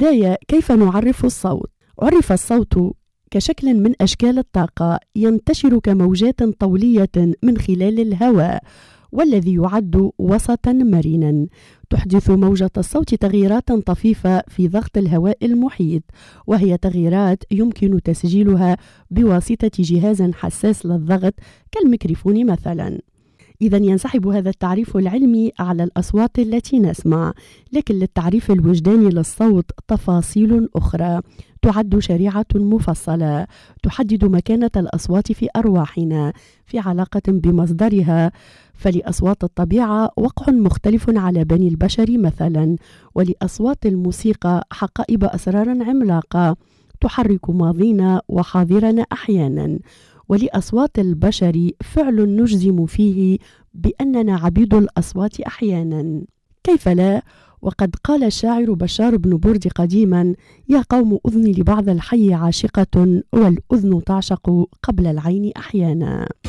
البداية، كيف نعرف الصوت؟ عرف الصوت كشكل من أشكال الطاقة ينتشر كموجات طولية من خلال الهواء، والذي يعد وسطا مرنا. تحدث موجة الصوت تغييرات طفيفة في ضغط الهواء المحيط، وهي تغييرات يمكن تسجيلها بواسطة جهاز حساس للضغط كالميكروفون مثلا. إذا ينسحب هذا التعريف العلمي على الأصوات التي نسمع، لكن للتعريف الوجداني للصوت تفاصيل أخرى تعد شريعة مفصلة تحدد مكانة الأصوات في أرواحنا في علاقة بمصدرها. فلأصوات الطبيعة وقع مختلف على بني البشر مثلا، ولأصوات الموسيقى حقائب أسرار عملاقة تحرك ماضينا وحاضرنا أحيانا، ولأصوات البشر فعل نجزم فيه بأننا عبيد الأصوات أحيانا. كيف لا؟ وقد قال الشاعر بشار بن برد قديما: يا قوم أذني لبعض الحي عاشقة، والأذن تعشق قبل العين أحيانا.